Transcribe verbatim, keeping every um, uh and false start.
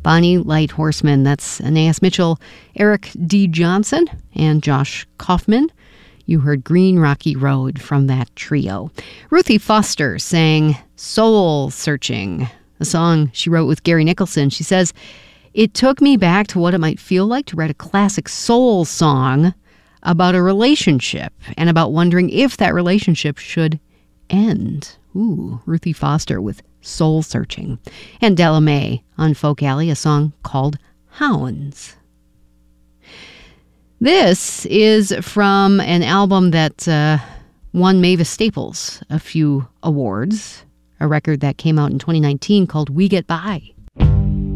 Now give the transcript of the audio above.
Bonnie Light Horseman. That's Anais Mitchell, Eric D. Johnson, and Josh Kaufman. You heard Green Rocky Road from that trio. Ruthie Foster sang Soul Searching, a song she wrote with Gary Nicholson. She says, "It took me back to what it might feel like to write a classic soul song about a relationship and about wondering if that relationship should end." Ooh, Ruthie Foster with Soul Searching. And Della Mae on Folk Alley, a song called Hounds. This is from an album that uh, won Mavis Staples a few awards, a record that came out in twenty nineteen called We Get By.